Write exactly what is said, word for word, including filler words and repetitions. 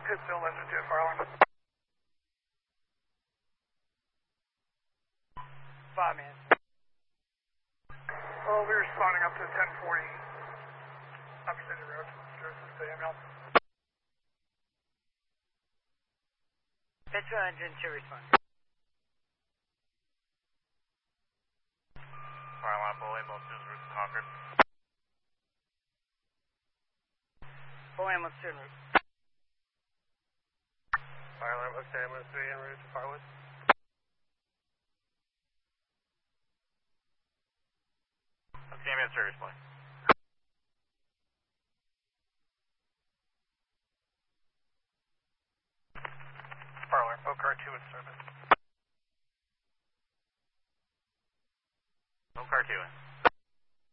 It's still listed to fire alarm. Five minutes. Well, we're responding up to ten forty Upper City Road. Joseph, the ambulance. Metro engine to respond. Fire alarm, full ambulance to route to Concord. Full ambulance to route. Fire alarm, Oak ambulance three en route to Farwood. Oak ambulance to respond. Fire alarm, Oak R two in service. Oak R two in.